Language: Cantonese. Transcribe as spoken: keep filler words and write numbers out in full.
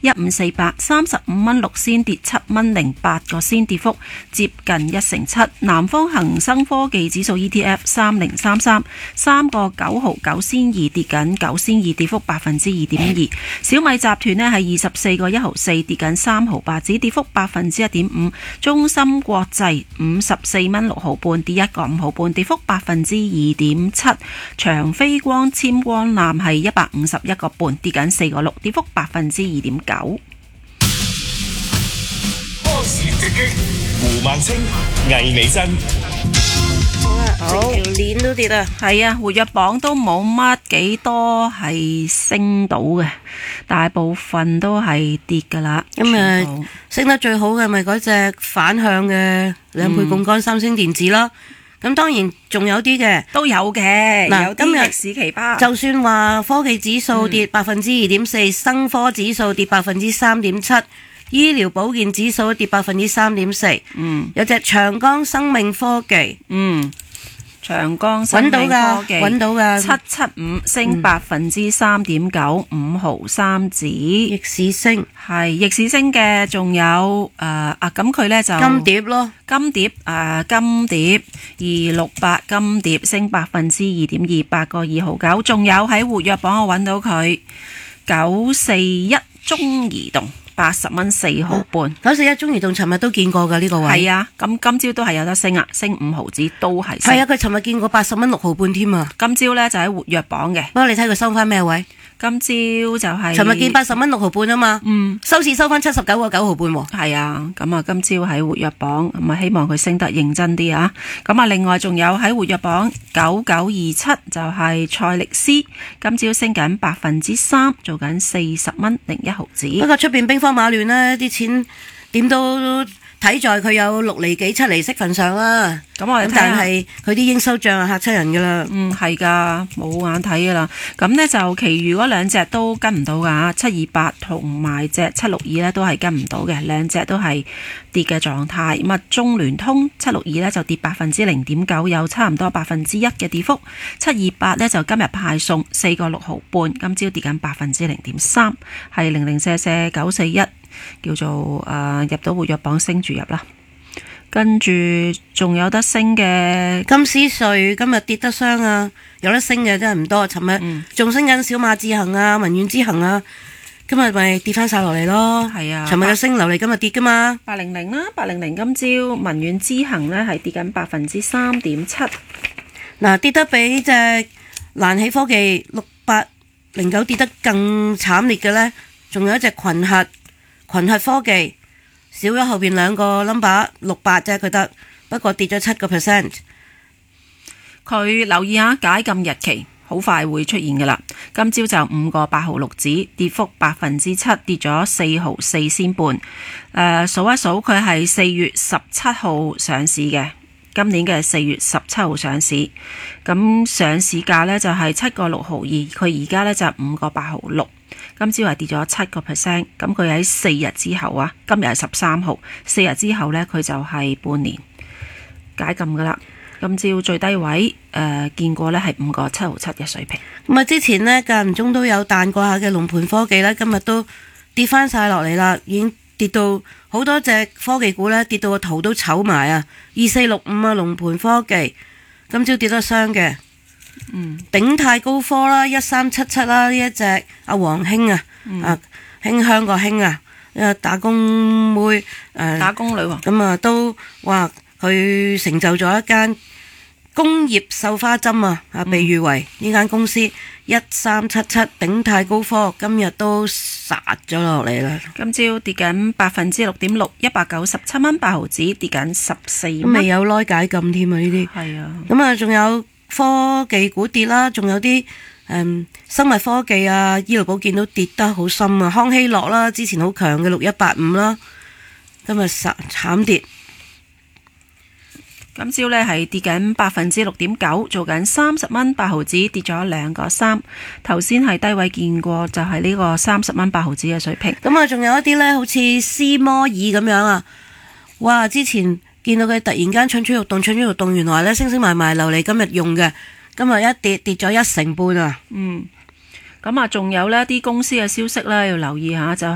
一五四八三十五蚊六仙跌七蚊零八個仙，跌幅接近一成七。南方恒生科技指數 E T F 三零三三三個九毫九仙二跌緊九仙二，跌幅百分之二點二。小米集團呢係二十四個一毫四跌緊三毫八子，跌幅百分之一點五。中芯國際五十四蚊六毫半跌一個五毫半，跌幅百分之二點七。長飛光纖光纜係一百五十一個半跌緊四個六，跌幅百分之二點九。 波士直擊，胡孟青、魏美珍。 好，成條鏈都跌啊！ 係啊，活躍榜都冇乜幾多係升到嘅，大部分都係跌噶啦。 咁啊，升得最好嘅咪嗰隻反向嘅兩倍槓桿三星電子啦。咁、嗯、當然仲有啲嘅都有嘅， 嗱， 有啲歷史奇葩。 就算話科技指數跌百分之二點四，生科指數跌百分之三點七。醫療保健指數跌百分之三點四，嗯，有隻長江生命科技， 嗯，長江生命科技揾到噶， 七七五升百分之三點九，五毫三子， 逆市升， 係逆市升嘅，仲有誒、呃、啊，咁佢呢就金蝶咯， 金蝶誒、呃、金蝶二六八金蝶升百分之二點二，八個二毫九，仲有喺活躍榜我揾到佢九四一中移動。八十蚊四毫半， 九四一中移動尋日都見過㗎呢、這個位， 係啊，咁今朝都係有得升啊，升五毫子都係升。 係啊，佢尋日見過八十蚊六毫半添啊。 今朝呢就喺活躍榜嘅， 不過你睇佢收翻咩位？ 今朝就係尋日見八十蚊六毫半啊嘛，嗯，收市收翻七十九個九毫半喎。 係啊，咁啊今朝喺活躍榜，咁啊希望佢升得認真啲啊。咁啊另外仲有喺活躍榜九九二七就係賽力斯，今朝升緊百分之三，做緊四十蚊零一毫子。 不過出邊兵荒馬亂呢，啲錢點都睇在佢有六厘幾七厘息份上啦。 咁我哋睇下， 但係佢啲應收賬係嚇親人噶啦。 嗯，係噶，冇眼睇噶啦。咁呢就其餘嗰兩隻都跟唔到噶，七二八同埋隻七六二呢都係跟唔到嘅，兩隻都係跌嘅狀態。咁啊，中聯通七六二呢就跌百分之零點九，有差唔多百分之一嘅跌幅。七二八呢就今日派送四個六毫半，今朝跌緊百分之零點三，係零零舍舍九四一叫做誒、呃、入到活躍榜升住入啦。跟住仲有得升嘅金斯瑞今日跌得傷啊，有得升嘅真係唔多。尋日仲升緊小馬智行啊、文遠之行啊，今日咪跌翻晒落嚟咯。係啊，尋日嘅升流嚟，今日跌噶嘛。 八零零啦，八零零今朝文遠之行呢係跌緊百分之三點七。 嗱，跌得比隻蘭喜科技六八零九跌得更慘烈嘅呢，仲有一隻群核群核科技。少咗後邊兩個 number 六八啫，佢得，不過跌咗七個 percent。 佢留意下解禁日期，好快會出現噶啦。今朝就五個八毫六子，跌幅百分之七，跌咗四毫四仙半。誒、呃，數一數佢係四月十七號上市嘅，今年嘅四月十七號上市。咁上市價呢就係七個六毫二，佢而家呢就五個八毫六。今朝係跌咗七個 percent，咁佢喺四日之後啊，今日係十三號，四日之後呢，佢就係半年解禁噶啦。今朝最低位誒、呃、見過呢係五個七毫七嘅水平。 咁啊，之前呢間唔中都有彈過下嘅龍盤科技呢，今日都跌翻晒落嚟啦，已經跌到好多隻科技股呢，跌到個圖都醜埋啊！二四六五啊，龍盤科技今朝跌得傷嘅。嗯，鼎泰高科啦，一三七七啦，呢一隻阿黃興啊，嗯、啊興香個興啊，誒打工妹誒、呃、 打工女王， 咁啊都話佢成就咗一間工業繡花針啊，啊被譽為呢間公司一三七七鼎泰高科今日都殺咗落嚟啦， 今朝跌緊百分之六點六，一百九十七蚊八毫子，跌緊十四蚊， 未有耐解禁添啊呢啲， 係啊， 咁啊仲有。科技股跌啦，仲有啲誒、嗯、生物科技啊、醫療保健都跌得好深啊。康希諾啦，之前好強嘅六一八五啦，今日慘慘跌。 今朝呢係跌緊百分之六點九，做緊三十蚊八毫子，跌咗兩個三。頭先係低位見過，就係呢個三十蚊八毫子嘅水平。 咁啊，仲有一啲呢，好似斯摩爾咁樣啊，哇！之前。見到佢突然間蠢蠢欲動，蠢蠢欲動，原來咧升升埋埋流嚟今日用嘅，今日一跌跌咗一成半啊！ 嗯，咁啊，仲有呢啲公司嘅消息咧，要留意下就。